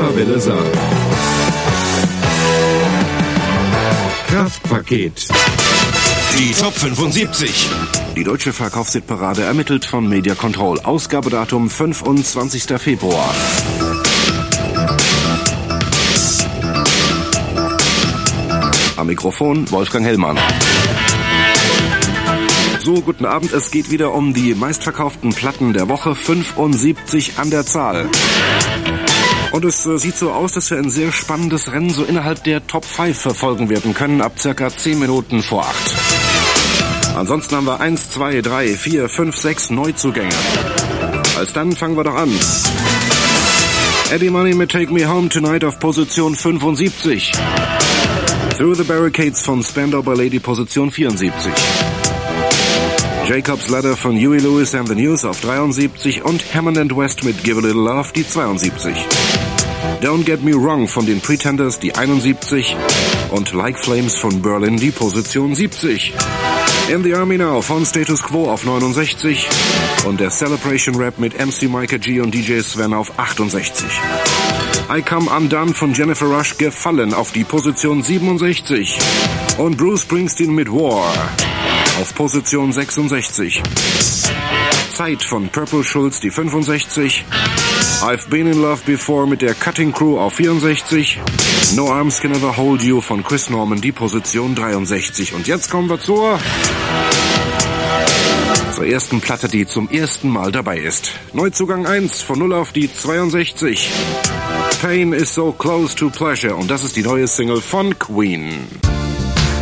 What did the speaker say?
Welle Saar. Kraftpaket. Die Top 75. Die deutsche Verkaufshitparade ermittelt von Media Control. Ausgabedatum 25. Februar. Am Mikrofon Wolfgang Hellmann. So, guten Abend. Es geht wieder um die meistverkauften Platten der Woche. 75 an der Zahl. Und es sieht so aus, dass wir ein sehr spannendes Rennen so innerhalb der Top 5 verfolgen werden können, ab circa 10 Minuten vor 8. Ansonsten haben wir 1, 2, 3, 4, 5, 6 Neuzugänge. Alsdann fangen wir doch an. Eddie Money mit Take Me Home Tonight auf Position 75. Through the Barricades von Spandau Ballet, Position 74. Jacob's Ladder von Huey Lewis and the News auf 73 und Hammond & West mit Give a Little Love, die 72. Don't Get Me Wrong von den Pretenders, die 71 und Like Flames von Berlin, die Position 70. In the Army Now von Status Quo auf 69 und der Celebration Rap mit MC Micah G und DJ Sven auf 68. I Come Undone von Jennifer Rush gefallen auf die Position 67 und Bruce Springsteen mit War auf Position 66. Zeit von Purple Schulz, die 65. I've Been in Love Before mit der Cutting Crew auf 64. No Arms Can Ever Hold You von Chris Norman, die Position 63. Und jetzt kommen wir zur ersten Platte, die zum ersten Mal dabei ist. Neuzugang 1 von 0 auf die 62. Pain is so close to pleasure. Und das ist die neue Single von Queen.